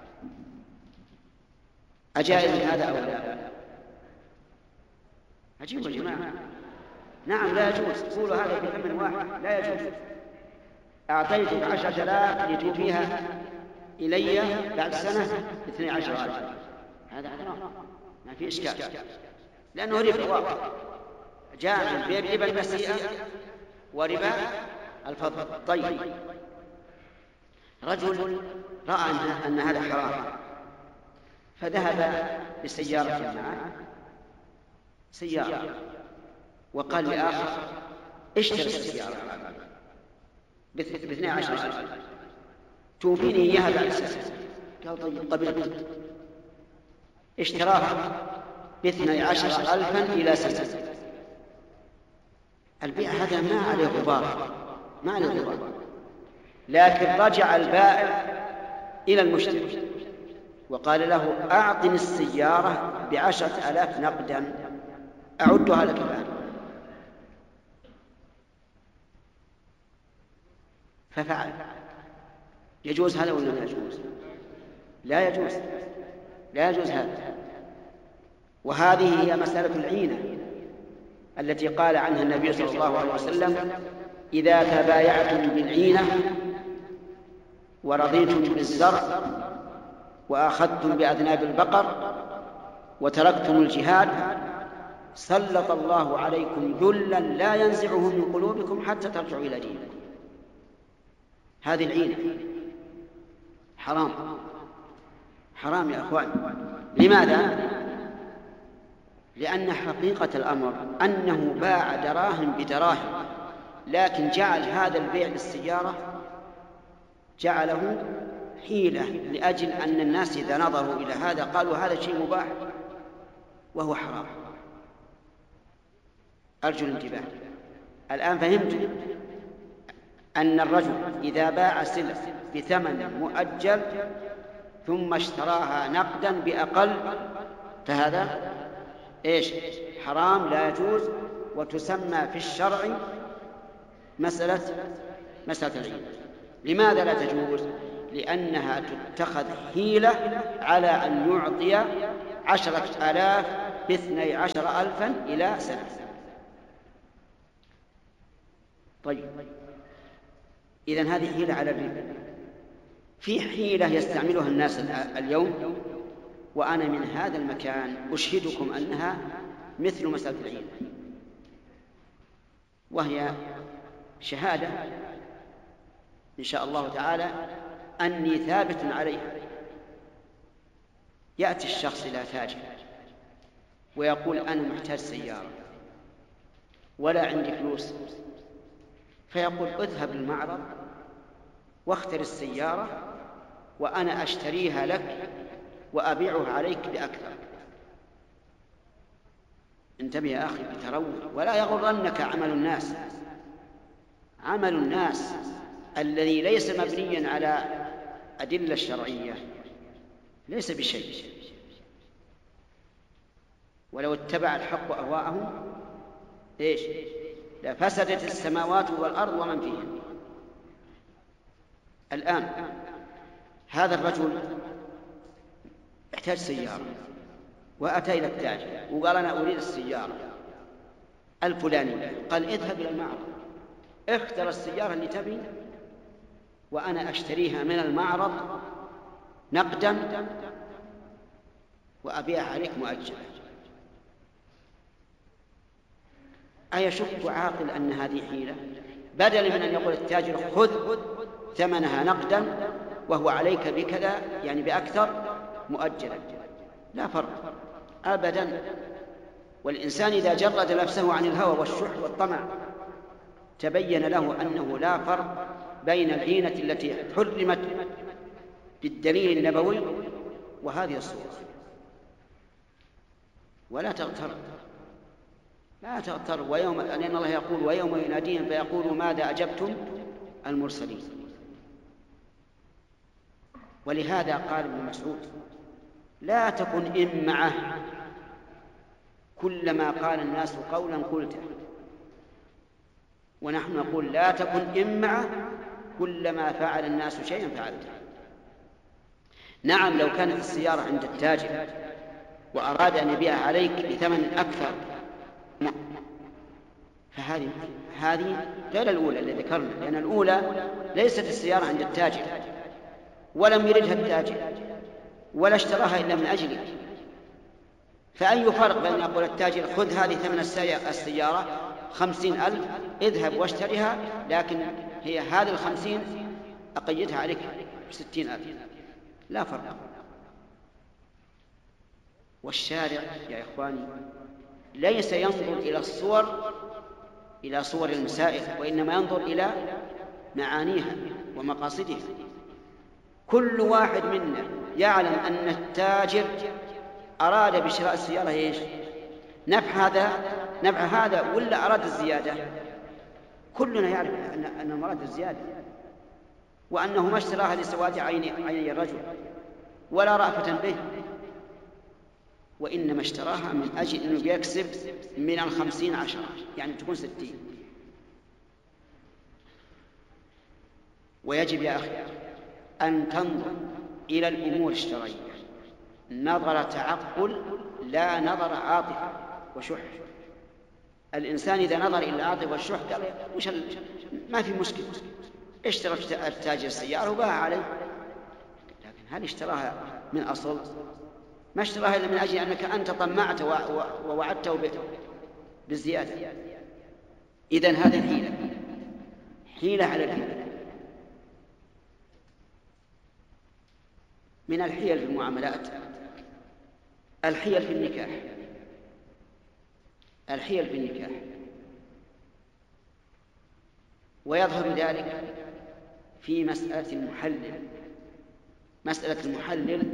Speaker 4: أجائز هذا أو لا؟ عجيب يا جماعة. نعم لا يجوز، قولوا هذا بثمن واحد لا يجوز. أعطيتك عشرة آلاف لتوفيها إلي بعد سنة اثني عشر ألف، هذا حرام، ما في إشكال، لأنه ربا واضح. جاء ربا النسيئة وربا الفضل. طيب، رجل رأى أن هذا حرام فذهب بسيارة معه، سيارة، وقال لآخر اشتري السيارة باثني عشر ألف توفيني إياها بعد سنة. قال طيب قبلت. اشتراها باثني عشر ألفا إلى سنة. البيع هذا ما عليه غبار، ما عليه غبار، لكن رجع البائع إلى المشتري وقال له أعطني السيارة بعشرة آلاف نقدا أعدها لك الآن. ففعل. يجوز هذا ولا لا يجوز؟ لا يجوز، لا يجوز هذا. وهذه هي مسألة العينة التي قال عنها النبي صلى الله عليه وسلم: إذا تبايعتم بالعينة ورضيتم بالزرع وأخذتم بأذناب البقر وتركتم الجهاد سلط الله عليكم ذلا لا ينزعه من قلوبكم حتى ترجعوا إلى دينكم. هذه العينة حرام، حرام يا أخوان. لماذا؟ لأن حقيقة الأمر أنه باع دراهم بدراهم، لكن جعل هذا البيع للسيارة جعله حيلة لأجل أن الناس إذا نظروا إلى هذا قالوا هذا شيء مباح وهو حرام. أرجو الانتباه. الآن فهمت أن الرجل إذا باع سلعة بثمن مؤجل ثم اشتراها نقدا بأقل فهذا إيش؟ حرام، لا يجوز، وتسمى في الشرع مسألة مسألة العينة. لماذا لا تجوز؟ لأنها تتخذ حيلة على أن يعطي عشرة آلاف باثني عشر ألفا إلى سنة. طيب، إذن هذه حيلة على الربا. في حيلة يستعملها الناس اليوم، وأنا من هذا المكان أشهدكم أنها مثل مسألة الحيلة، وهي شهادة إن شاء الله تعالى أني ثابت عليها. يأتي الشخص إلى تاجر ويقول أنا محتاج سيارة ولا عندي فلوس، فيقول اذهب للمعرض واختر السيارة وأنا أشتريها لك وأبيعها عليك بأكثر. انتبه يا أخي بتروي، ولا يغرنك عمل الناس. عمل الناس الذي ليس مبنيا على أدلة الشرعية ليس بشيء. ولو اتبع الحق أهواءهم إيش لفسدت السماوات والأرض ومن فيهن. الآن هذا الرجل احتاج سيارة وأتى إلى التاجر وقال أنا أريد السيارة الفلانية، قال اذهب إلى المعرض اختر السيارة اللي تبي وأنا أشتريها من المعرض نقدا وأبيعها عليك مؤجلا. أيشك عاقل أن هذه حيلة؟ بدل من أن يقول التاجر خذ ثمنها نقدا وهو عليك بكذا يعني بأكثر مؤجلا، لا فرق أبدا. والإنسان إذا جرد نفسه عن الهوى والشح والطمع تبين له أنه لا فرق بين العينة التي حرمت بالدليل النبوي وهذه الصورة. ولا تغتر لا تغتر ويوم، لأن الله يقول ويوم يناديهم فيقول ماذا أجبتم المرسلين. ولهذا قال ابن مسعود لا تكن إمعة، كلما قال الناس قولا قلته. ونحن نقول لا تكن إمعة، كلما فعل الناس شيئا فعلته. نعم، لو كانت السيارة عند التاجر وأراد أن يبيعها عليك بثمن أكثر فهذه هذه غير الأولى اللي ذكرنا، لأن الأولى ليست السيارة عند التاجر ولم يردها التاجر ولا اشتراها إلا من أجله. فأي فرق بين يقول التاجر خذ هذه ثمن السيارة خمسين ألف اذهب واشتريها، لكن هي هذه الخمسين أقيدها عليك بستين ألف، لا فرق. والشارع يا إخواني ليس ينظر إلى الصور إلى صور المسائل، وإنما ينظر إلى معانيها ومقاصدها. كل واحد منا يعلم أن التاجر أراد بشراء السيارة إيش؟ نفع هذا نفع هذا ولا أراد الزيادة؟ كلنا يعرف أن أن المراد الزيادة، وأنه ما اشتراها لسواد عيني عيني الرجل ولا رأفة به، وإنما اشتراها من أجل أنه بيكسب من الخمسين عشرة، يعني تكون ستين. ويجب يا أخي أن تنظر إلى الأمور الشرعية نظر تعقل لا نظر عاطفة وشح. الإنسان إذا نظر إلى العاطفة والشح قال وش ما في مشكلة، اشترى التاجر السيارة وباع عليه، لكن هل اشتراها من أصل؟ ما اشتراها إلا من أجل أنك أنت طمعت ووعدته بالزيادة. إذن هذه حيلة حيلة على الحيلة. من الحيل في المعاملات الحيل في النكاح. الحيل في النكاح ويظهر ذلك في مسألة المحلل. مسألة المحلل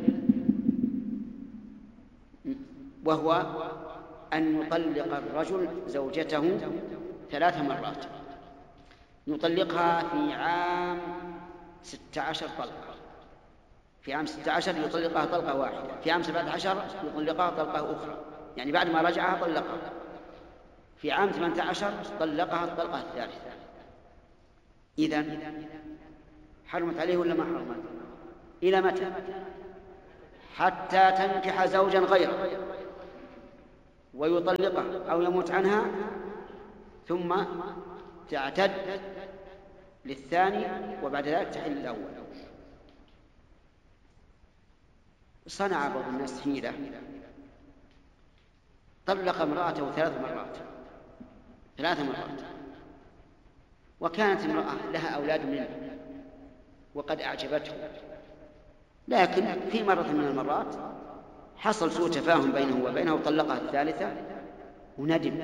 Speaker 4: وهو أن يطلق الرجل زوجته ثلاث مرات، يطلقها في عام ستة عشر طلقة، في عام ستة عشر يطلقها طلقة واحدة، في عام سبعة عشر يطلقها طلقة أخرى، يعني بعد ما رجعها طلقها، في عام ثمانية عشر طلقها الطلقة الثالثة. إذن حرمت عليه ولا ما حرمت؟ إلى متى؟ حتى تنكح زوجا غيره ويطلقها أو يموت عنها، ثم تعتد للثاني وبعد ذلك تحل الأول. صنع بعض الناس حيلة، طلق امرأته ثلاث مرات ثلاث مرات وكانت امرأة لها أولاد منه وقد أعجبته، لكن في مرة من المرات حصل سوء تفاهم بينه وبينها وطلقها الثالثة وندم،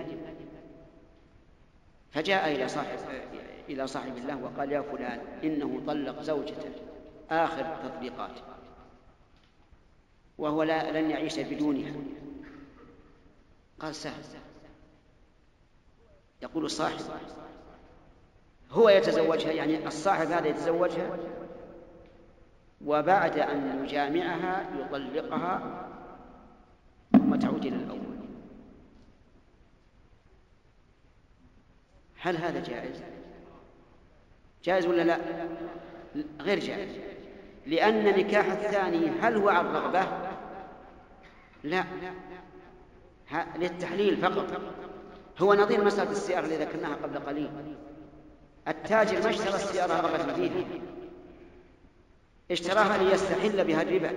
Speaker 4: فجاء إلى صاحب إلى صاحب الله وقال: يا فلان، إنه طلق زوجته آخر تطليقات وهو لا لن يعيش بدونها. قال: سهل. يقول الصاحب هو يتزوجها، يعني الصاحب هذا يتزوجها وبعد أن يجامعها يطلقها ثم تعود إلى الأول. هل هذا جائز؟ جائز ولا لا؟ غير جائز، لأن نكاح الثاني هل هو عن رغبة؟ لا، للتحليل فقط. هو نظير مسألة السيارة التي ذكرناها قبل قليل. التاجر ما اشترى السيارة رغبة فيها، اشتراها ليستحل بها الربا،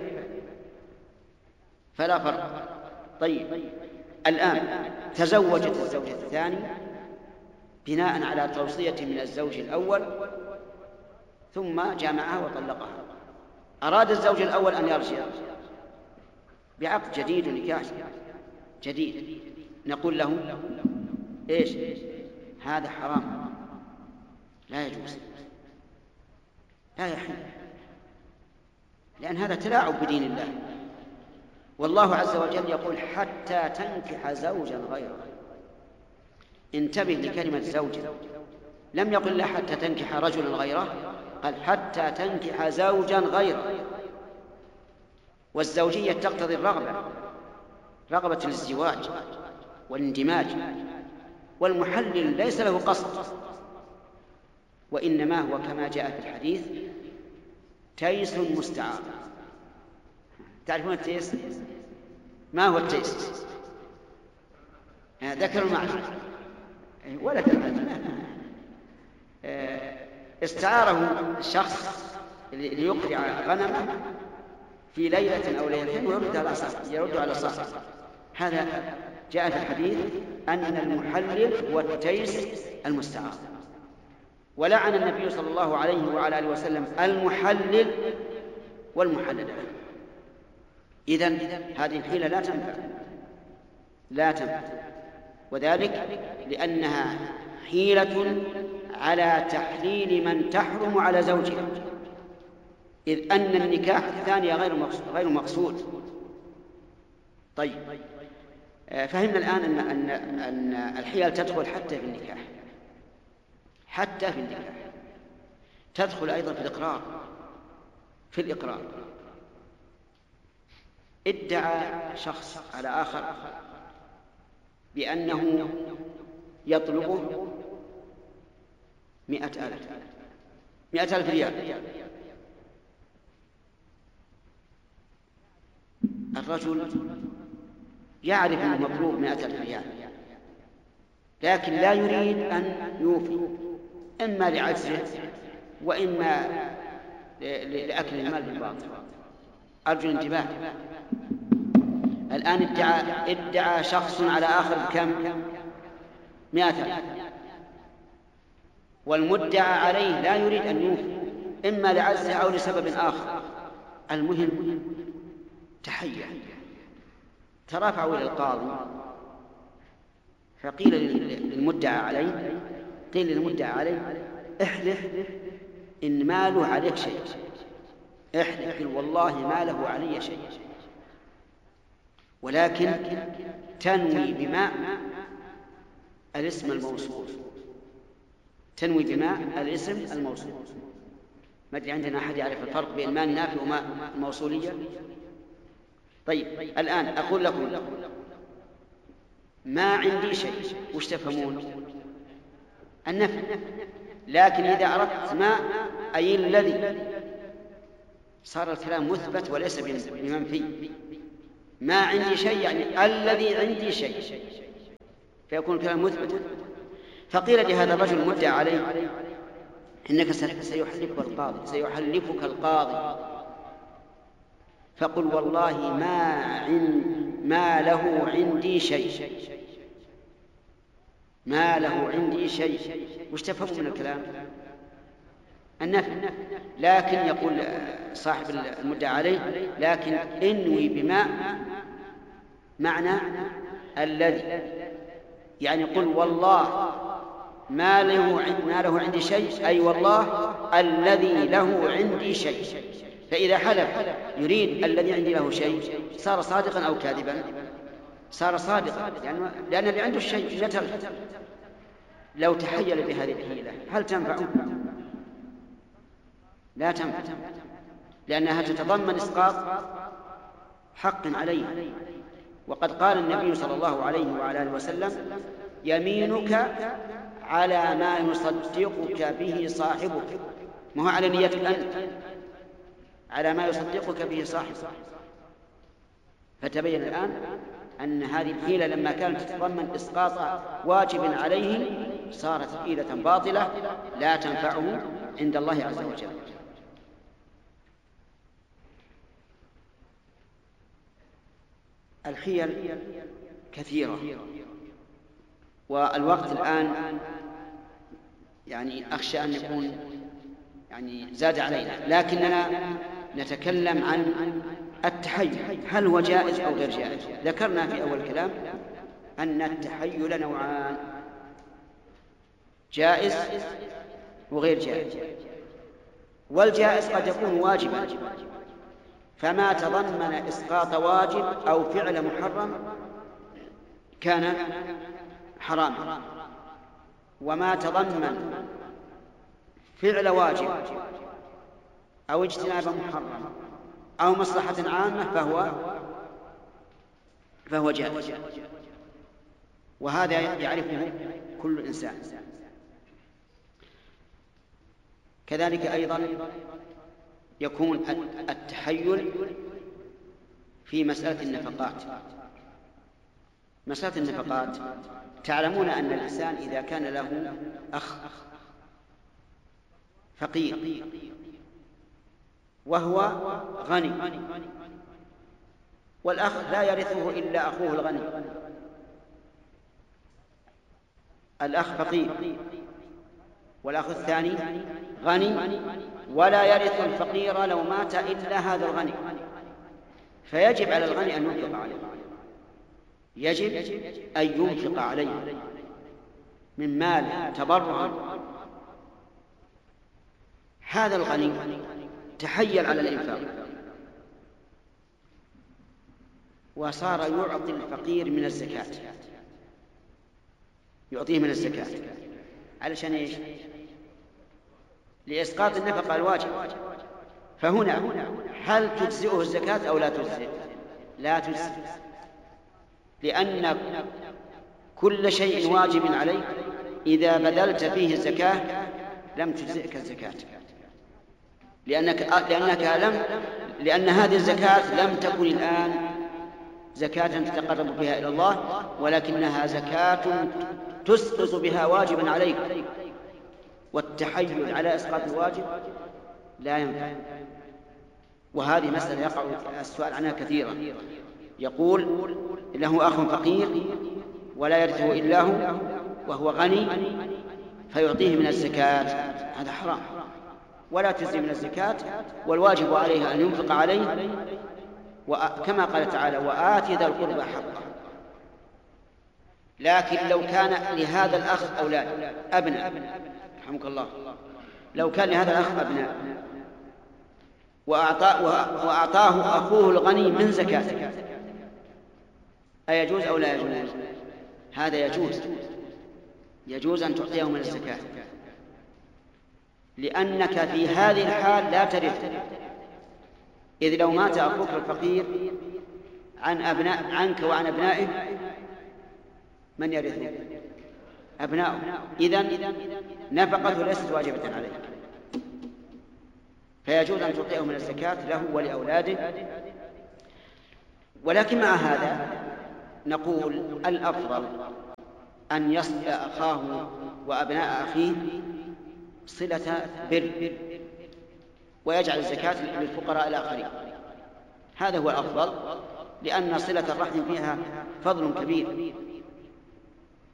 Speaker 4: فلا فرق. طيب، الآن تزوجت الزوج الثاني بناء على توصية من الزوج الأول ثم جامعها وطلقها. أراد الزوج الأول أن يرجع بعقد جديد ونكاح جديد، نقول له: إيش هذا؟ حرام، لا يجوز، لا يحل، لأن هذا تلاعب بدين الله. والله عز وجل يقول: حتى تنكح زوجا غيره. انتبه لكلمة زوج، لم يقل لا حتى تنكح رجلا غيره، قال حتى تنكح زوجا غيره. والزوجية تقتضي الرغبة، رغبة الازدواج والاندماج، والمحلل ليس له قصد، وإنما هو كما جاء في الحديث: تيس مستعار. تعرفون التيس؟ ما هو التيس؟ ذكر المعنى ولا تفهم. استعاره شخص ليقرع غنمه في ليلة أو ليلتين ويرد على صاحبه، يرد على صاحبه. هذا جاء في الحديث أن المحلل هو التيس المستعار. ولعن النبي صلى الله عليه وعلى آله وسلم المحلل والمحلل. إذن هذه الحيلة لا تنفع، لا تنفع، وذلك لأنها حيلة على تحليل من تحرم على زوجها، إذ أن النكاح الثاني غير مقصود. طيب، فهمنا الآن أن, أن, أن الحيل تدخل حتى في النكاح، حتى في النكاح تدخل أيضا في الإقرار. في الإقرار ادعى شخص على آخر بأنه يطلبه مئة ألف مئة ألف ريال. الرجل يعرف أنه مطلوب مئة ألف ريال، لكن لا يريد أن يوفي، إما لعجزه وإما لأكل المال بالباطل. أرجو الانتباه. الآن ادعى, ادعى شخص على آخر كم؟ مئة ألف، والمدعى عليه لا يريد أن يوفي، إما لعجزه أو لسبب آخر. المهم تحية، ترافعوا إلى القاضي، فقيل للمدعى عليه قيل للمدعى عليه: احلف إن ما له عليك شيء، احلف والله ما له علي شيء، ولكن تنوي بماء الاسم الموصول، تنوي بماء الاسم الموصول. ما أدري عندنا أحد يعرف الفرق بين ماء النافي وماء الموصولية؟ طيب، الآن أقول لكم ما عندي شيء، وش تفهمون؟ النفي. لكن إذا أردت ماء أي الذي، صار الكلام مثبت وليس بمنفي. ما عندي شيء يعني الذي عندي شيء، فيكون الكلام مثبت. فقيل لهذا الرجل المدعى عليه إنك سيحلفك القاضي سيحلفك القاضي فقل والله ما عن ما له عندي شيء، ما له عندي شيء. وش تفهم من الكلام؟ النفي. لكن يقول صاحب المدعى عليه لكن انوي بما معنى الذي، يعني قل والله ما له ما له عندي شيء، أي والله الذي له عندي شيء. فإذا حلف يريد الذي عندي له شيء صار صادقا أو كاذبا؟ صار صادقا، لأن, لأن اللي عنده الشيء نتر. لو تحيل بهذه الحيلة هل تنفع؟ لا تنفع، لأنها تتضمن إسقاط حق عليه. وقد قال النبي صلى الله عليه وعلى آله وسلم يمينك على ما يصدقك به صاحبك، ما هو على نيتك أنت، على ما يصدقك به صاحبك. فتبين الآن أن هذه الحيلة لما كانت تتضمن إسقاط واجب عليه صارت حيلة باطلة لا تنفعه عند الله عز وجل. الحيل كثيرة، والوقت الآن يعني أخشى أن يكون يعني زاد علينا، لكننا نتكلم عن التحيل هل هو جائز أو غير جائز. ذكرنا في أول الكلام أن التحيل نوعان، جائز وغير جائز. والجائز قد يكون واجبا، فما تضمن إسقاط واجب أو فعل محرم كان حراما، وما تضمن فعل واجب أو اجتناب محرم أو مصلحة عامة فهو فهو جائز، وهذا يعرفه كل إنسان. كذلك أيضا يكون التحيل في مسألة النفقات. مسألة النفقات تعلمون أن الإنسان إذا كان له أخ فقير وهو غني، والأخ لا يرثه إلا أخوه الغني، الأخ فقير والأخ الثاني غني، ولا يرث الفقير لو مات إلا هذا الغني، فيجب على الغني أن ينفق عليه، يجب أن ينفق عليه من مال تبرعا. هذا الغني تحيل على الإنفاق وصار يعطي الفقير من الزكاة، يعطيه من الزكاة علشان إيش؟ لإسقاط النفقة الواجب. فهنا هل تجزئه الزكاة أو لا تجزئ؟ لا تجزئ، لأن كل شيء واجب عليك إذا بذلت فيه الزكاة لم تجزئك الزكاة، لأنك لأنك لم لأن هذه الزكاة لم تكن الآن زكاة تتقرب بها إلى الله، ولكنها زكاة تسقط بها واجبا عليك، والتحيل على إسقاط الواجب لا ينفع. وهذه مسألة يقع السؤال عنها كثيرا. يقول له أخ فقير ولا يرثه إلا هو وهو غني فيعطيه من الزكاة، هذا حرام ولا تجزي من الزكاة، والواجب عليها أن ينفق عليه، وكما قال تعالى وآت ذا القربى حقه. لكن لو كان لهذا الأخ أولاد أبناء، رحمك الله، لو كان لهذا الأخ أبناء وأعطاه أخوه الغني من زكاة أيجوز أو لا يجوز؟ هذا يجوز، يجوز أن تعطيه من الزكاة، لأنك في هذه الحال لا ترث. إذ لو مات أخوك الفقير عن أبناء عنك وعن أبنائه من يرثه؟ أبناؤه. إذن نفقته ليست واجبة عليه. فيجوز أن تعطيه من الزكاة له ولأولاده. ولكن مع هذا نقول الأفضل أن يصل أخاه وأبناء أخيه صلة بر ويجعل الزكاة للفقراء الآخرين، هذا هو الأفضل، لأن صلة الرحم فيها فضل كبير.